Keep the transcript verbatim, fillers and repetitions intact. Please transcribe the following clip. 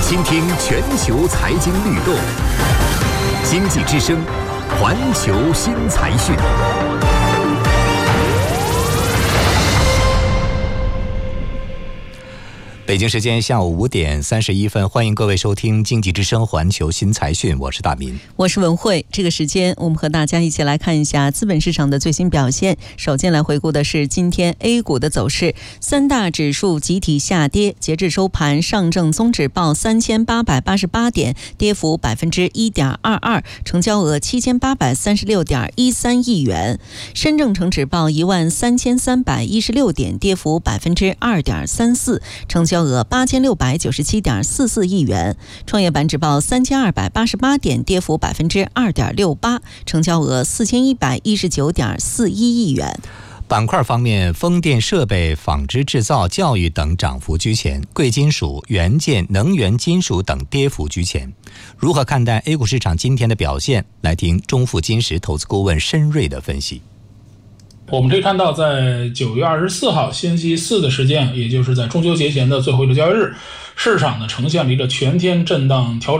倾听全球财经律动，经济之声，环球新财讯。北京时间下午五点三十一分，欢迎各位收听经济之声环球新财讯，我是大民， 我是文慧。这个时间我们和大家一起来看一下资本市场的最新表现。首先来回顾的是今天 A 股的走势，三大指数集体下跌，截至收盘，上证综指报三千八百八十八点，跌幅百分之一点二二，成交额七千八百三十六点一三亿元；深证成指报一万三千三百一十六点，跌幅百分之二点三四，成交额八千六百九十七点四四亿元；创业板指报三千二百八十八点，跌幅百分之二点六八，成交额四千一百一十九点四一亿元。 板块方面，风电设备、纺织制造、教育等涨幅居前，贵金属、元件、能源金属等跌幅居前。如何看待 A 股市场今天的表现？来听中富金石投资顾问申瑞的分析。 我们可以看到，在九月二十四号星期四的时间，也就是在中秋节前的最后一个交易日，市场呢呈现了一个全天震荡调整